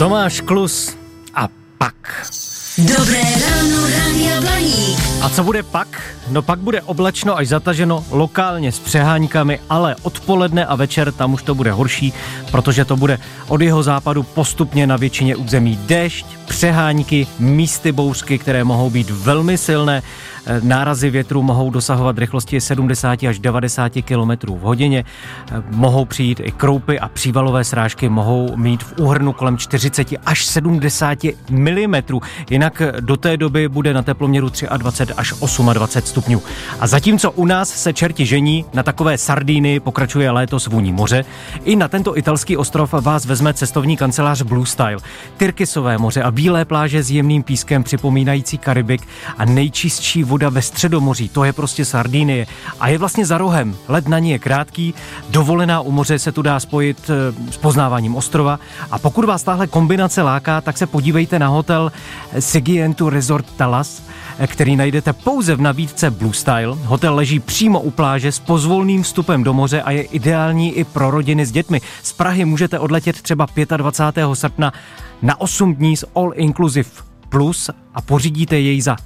Tomáš Klus a pak. Dobré ráno, Rádia Blaník. A co bude pak? No pak bude oblačno až zataženo, lokálně s přeháňkami, ale odpoledne a večer tam už to bude horší, protože to bude od jihozápadu postupně na většině území déšť, přehánky, místy bouřky, které mohou být velmi silné. Nárazy větru mohou dosahovat rychlosti 70 až 90 km v hodině. Mohou přijít i kroupy a přívalové srážky mohou mít v úhrnu kolem 40 až 70 mm. Jinak do té doby bude na teploměru 23 až 28 stupňů. A zatímco u nás se čerti žení, na takové Sardíny pokračuje léto s vůní moře, i na tento italský ostrov vás vezme cestovní kancelář Blue Style. Tyrkysové moře a bílé pláže s jemným pískem připomínající Karibik a nejčistší voda ve Středomoří, to je prostě Sardinie a je vlastně za rohem. Let na ní je krátký, dovolená u moře se tu dá spojit s poznáváním ostrova a pokud vás tahle kombinace láká, tak se podívejte na hotel Sigientu Resort Talas, který najdete pouze v nabídce Blue Style. Hotel leží přímo u pláže s pozvolným vstupem do moře a je ideální i pro rodiny s dětmi. Z Prahy můžete odletět třeba 25. srpna na 8 dní s All Inclusive Plus a pořídíte jej za